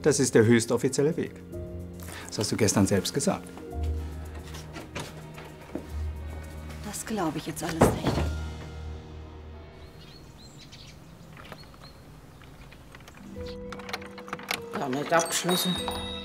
Das ist der höchst offizielle Weg. Das hast du gestern selbst gesagt. Das glaube ich jetzt alles nicht. Damit Abschlüsse.